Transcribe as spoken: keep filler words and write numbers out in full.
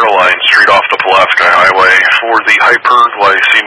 Central Line, straight off the Pulaski Highway for the hyperglycemia